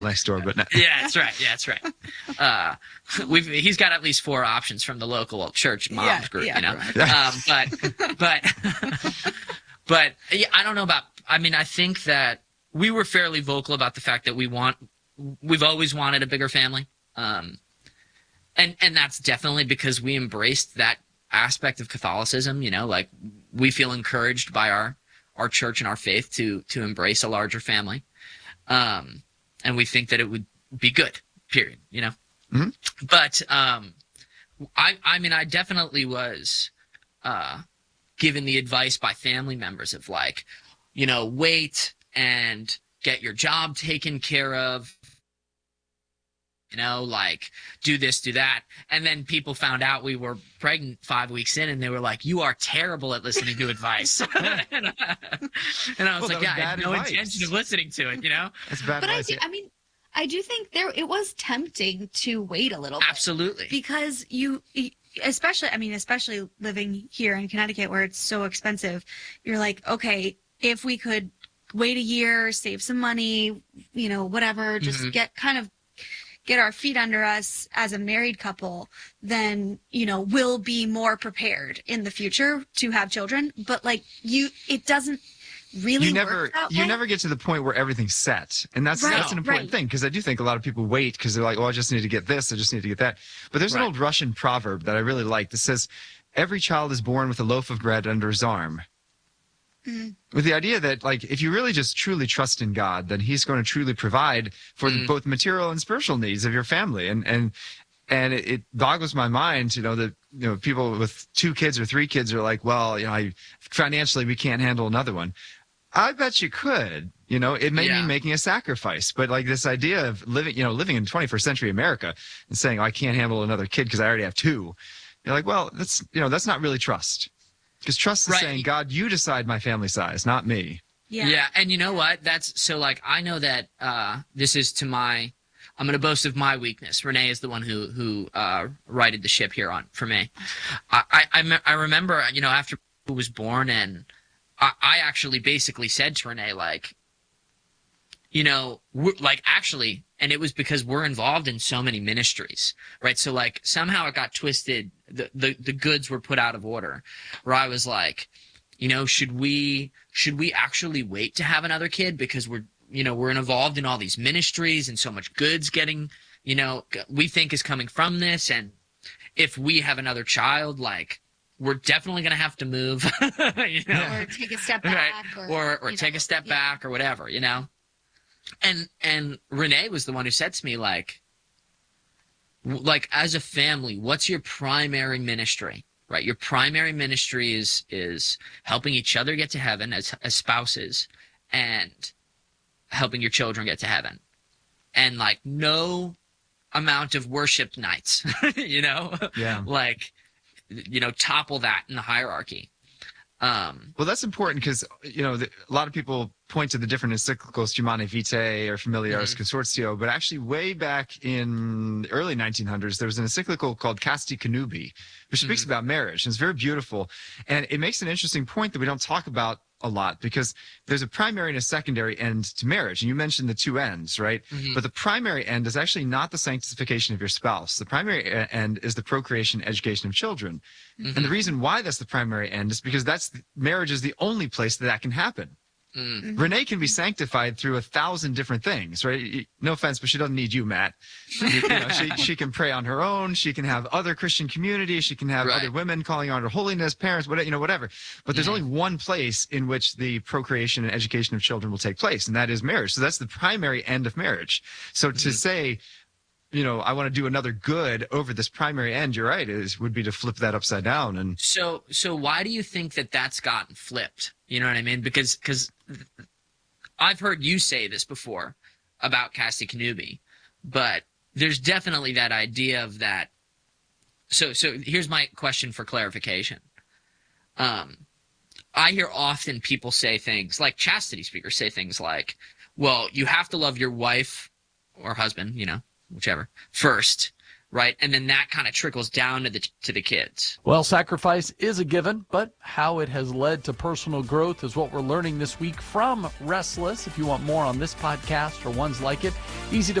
next door, but no. Yeah, that's right. Yeah, that's right. He's got at least 4 options from the local church moms group, you know. Right. But yeah, I don't know about. I mean, I think that we were fairly vocal about the fact that we've always wanted a bigger family, and that's definitely because we embraced that aspect of Catholicism. You know, like we feel encouraged by our church and our faith to embrace a larger family. And we think that it would be good, period, you know? Mm-hmm. But, I mean, I definitely was, given the advice by family members of like, you know, wait and get your job taken care of, you know, like do this, do that. And then people found out we were pregnant 5 weeks in and they were like, you are terrible at listening to advice. and I was like, yeah, I had no intention of listening to it, you know? That's bad advice. I mean, I do think it was tempting to wait a little bit. Absolutely. Because especially living here in Connecticut where it's so expensive, you're like, okay, if we could wait a year, save some money, you know, whatever, just get our feet under us as a married couple, then, you know, we'll be more prepared in the future to have children. But like it doesn't really work that way. You never get to the point where everything's set. And that's an important thing, because I do think a lot of people wait because they're like, well, I just need to get this, I just need to get that. But there's an old Russian proverb that I really like that says, every child is born with a loaf of bread under his arm. Mm. With the idea that, like, if you really just truly trust in God, then he's going to truly provide for both material and spiritual needs of your family. And it boggles my mind, you know, that, you know, people with 2 kids or 3 kids are like, well, you know, financially we can't handle another one. I bet you could. You know, it may mean making a sacrifice, but like this idea of living in 21st century America and saying, oh, I can't handle another kid because I already have 2. You're like, well, that's not really trust. Because trust is saying, God, you decide my family size, not me. Yeah. Yeah. And you know what? That's so, like, I know that this is I'm going to boast of my weakness. Renee is the one who righted the ship here for me. I remember, you know, after I was born, and I actually basically said to Renee, like, you know, actually, and it was because we're involved in so many ministries, right? So like somehow it got twisted. The goods were put out of order, where I was like, you know, should we actually wait to have another kid because we're involved in all these ministries and so much goods getting, you know, we think is coming from this. And if we have another child, like, we're definitely going to have to move, you know, or take a step back, or take a step back or whatever, you know? And Renee was the one who said to me, like, as a family, what's your primary ministry, right? Your primary ministry is helping each other get to heaven as spouses and helping your children get to heaven. And like no amount of worship nights, you know, like, you know, topple that in the hierarchy. Well, that's important because, you know, a lot of people point to the different encyclicals, Humanae Vitae or Familiaris Consortio, but actually way back in the early 1900s, there was an encyclical called Casti Connubii, which speaks about marriage. And it's very beautiful. And it makes an interesting point that we don't talk about a lot, because there's a primary and a secondary end to marriage. And you mentioned the 2 ends, right? But the primary end is actually not the sanctification of your spouse. The primary end is the procreation and education of children. And the reason why that's the primary end is because marriage is the only place that can happen. Renee can be sanctified through 1,000 different things, right? No offense, but she doesn't need you, Matt. You know, she can pray on her own. She can have other Christian communities. She can have other women calling on her holiness, parents, whatever. But there's only one place in which the procreation and education of children will take place, and that is marriage. So that's the primary end of marriage. So to say, you know, I want to do another good over this primary end, you're right, would be to flip that upside down. And so why do you think that's gotten flipped? You know what I mean? Because I've heard you say this before about Casti Connubii, but there's definitely that idea of that. So here's my question for clarification. I hear often people say things like, chastity speakers say things like, well, you have to love your wife or husband, you know, whichever, first, right? And then that kind of trickles down to the kids. Well, sacrifice is a given, but how it has led to personal growth is what we're learning this week from Restless. If you want more on this podcast or ones like it, easy to